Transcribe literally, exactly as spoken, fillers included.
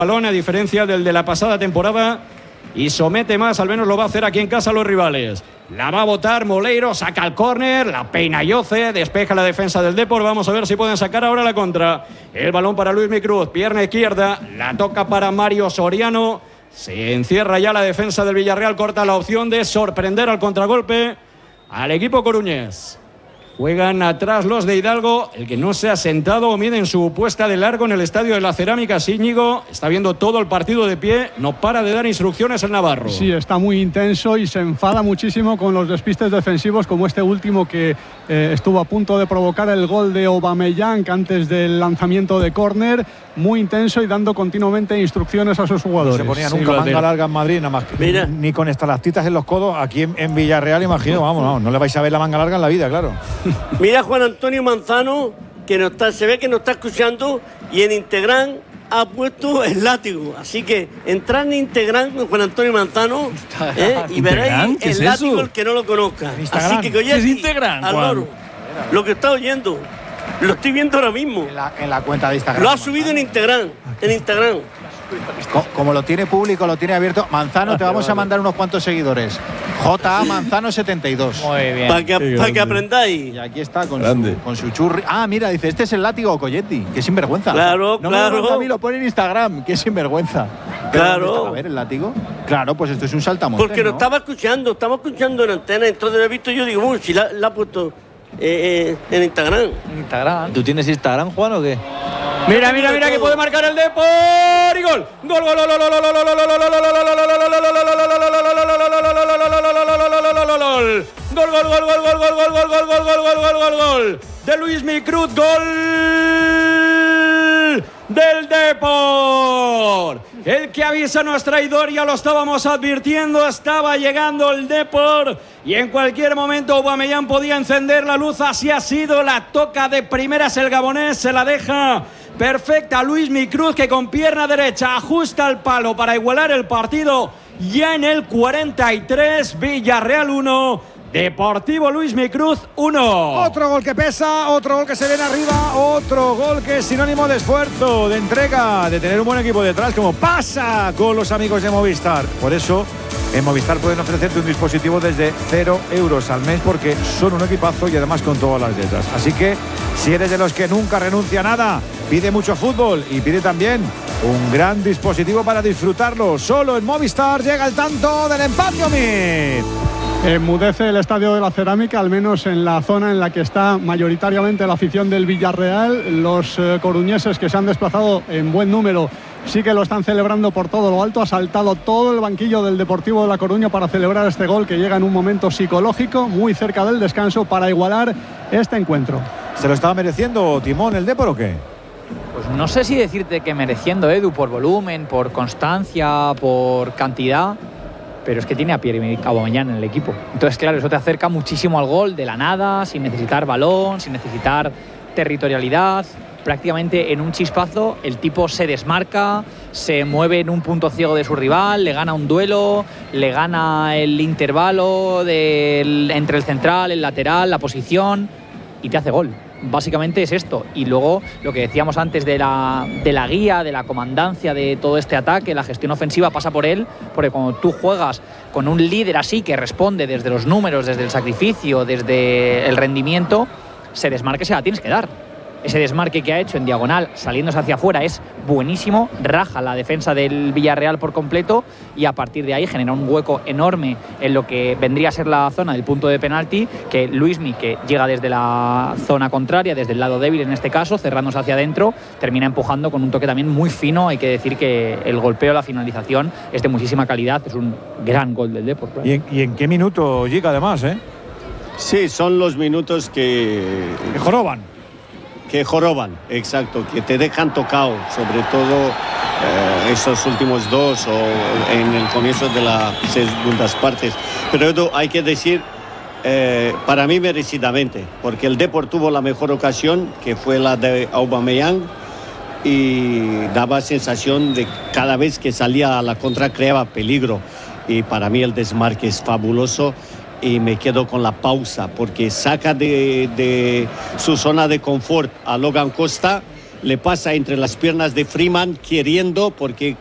balón, a diferencia del de la pasada temporada, y somete más, al menos lo va a hacer aquí en casa a los rivales. La va a botar Moleiro, saca el córner, la peina Yoce, despeja la defensa del Depor. Vamos a ver si pueden sacar ahora la contra. El balón para Luismi Cruz, pierna izquierda, la toca para Mario Soriano. Se encierra ya la defensa del Villarreal, corta la opción de sorprender al contragolpe al equipo coruñés. Juegan atrás los de Hidalgo. El que no se ha sentado o mide en su puesta de largo en el Estadio de la Cerámica, Íñigo, está viendo todo el partido de pie. No para de dar instrucciones el navarro. Sí, está muy intenso y se enfada muchísimo con los despistes defensivos, como este último que eh, estuvo a punto de provocar el gol de Aubameyang antes del lanzamiento de córner. Muy intenso y dando continuamente instrucciones a sus jugadores. No se ponía nunca sí, manga larga en Madrid, nada más que, ni, ni con estalactitas en los codos. Aquí en, en Villarreal, imagino, vamos, no, no le vais a ver la manga larga en la vida, claro. Mira Juan Antonio Manzano, que no está, se ve que nos está escuchando, y en Integrán ha puesto el látigo. Así que entrad en Integrán con Juan Antonio Manzano ¿eh? y veréis el es látigo eso? El que no lo conozca. Así que oye, es Integrán, Álvaro, lo que está oyendo, lo estoy viendo ahora mismo. En la, en la cuenta de Instagram. Lo ha subido en Integrán, en Instagram. Como, como lo tiene público, lo tiene abierto. Manzano, te vamos a mandar unos cuantos seguidores. J A Manzano setenta y dos. Muy bien. Para que, pa que aprendáis. Y aquí está con su, con su churri. Ah, mira, dice, este es el látigo Coyetti. Qué sinvergüenza. Claro, no claro. Me lo a mí, lo pone en Instagram. Qué sinvergüenza. Claro. A ver, el látigo. Claro, pues esto es un saltamontes. Porque lo ¿no? estaba escuchando, estaba escuchando en antena. Entonces lo he visto yo, digo, uy, si la, la ha puesto eh, eh, en Instagram. Instagram. ¿Tú tienes Instagram, Juan, o qué? Mira, mira, mira que puede marcar el Depor y gol. Gol, gol, gol, gol, gol, gol, gol de Luismi Cruz, gol del Depor. El que avisa no es traidor, ya lo estábamos advirtiendo, estaba llegando el Depor y en cualquier momento Aubameyang podía encender la luz. Así ha sido, la toca de primeras el gabonés, se la deja perfecta Luismi Cruz, que con pierna derecha ajusta el palo para igualar el partido. Ya en el cuarenta y tres, Villarreal uno, Deportivo Luismi Cruz uno. Otro gol que pesa, otro gol que se viene arriba, otro gol que es sinónimo de esfuerzo, de entrega, de tener un buen equipo detrás, como pasa con los amigos de Movistar. Por eso en Movistar pueden ofrecerte un dispositivo desde cero euros al mes, porque son un equipazo y además con todas las letras. Así que si eres de los que nunca renuncia a nada, pide mucho fútbol y pide también un gran dispositivo para disfrutarlo. Solo en Movistar llega el tanto del empate, Omid. Enmudece el Estadio de la Cerámica, al menos en la zona en la que está mayoritariamente la afición del Villarreal. Los eh, coruñeses, que se han desplazado en buen número, sí que lo están celebrando por todo lo alto. Ha saltado todo el banquillo del Deportivo de La Coruña para celebrar este gol, que llega en un momento psicológico muy cerca del descanso para igualar este encuentro. ¿Se lo estaba mereciendo Timón el Depor o qué? Pues no sé si decirte que mereciendo, Edu, por volumen, por constancia, por cantidad, pero es que tiene a Pierre-Emerick Aubameyang en el equipo. Entonces, claro, eso te acerca muchísimo al gol de la nada, sin necesitar balón, sin necesitar territorialidad. Prácticamente en un chispazo el tipo se desmarca, se mueve en un punto ciego de su rival, le gana un duelo, le gana el intervalo del, entre el central, el lateral, la posición, y te hace gol. Básicamente es esto. Y luego lo que decíamos antes de la, de la guía, de la comandancia de todo este ataque, la gestión ofensiva pasa por él, porque cuando tú juegas con un líder así que responde desde los números, desde el sacrificio, desde el rendimiento, se desmarque, se la tienes que dar. Ese desmarque que ha hecho en diagonal, saliéndose hacia afuera, es buenísimo, raja la defensa del Villarreal por completo y a partir de ahí genera un hueco enorme en lo que vendría a ser la zona del punto de penalti, que Luismi, que llega desde la zona contraria, desde el lado débil en este caso, cerrándose hacia adentro, termina empujando con un toque también muy fino. Hay que decir que el golpeo, la finalización es de muchísima calidad, es un gran gol del Depor. ¿Y en, y en qué minuto llega además, eh? Sí, son los minutos que... que joroban. Que joroban, exacto, que te dejan tocado, sobre todo eh, esos últimos dos o en el comienzo de las segundas partes. Pero hay que decir, eh, para mí merecidamente, porque el Depor tuvo la mejor ocasión, que fue la de Aubameyang, y daba sensación de cada vez que salía a la contra creaba peligro. Y para mí el desmarque es fabuloso. Y me quedo con la pausa, porque saca de, de su zona de confort a Logan Costa le pasa entre las piernas de Freeman, queriendo, porque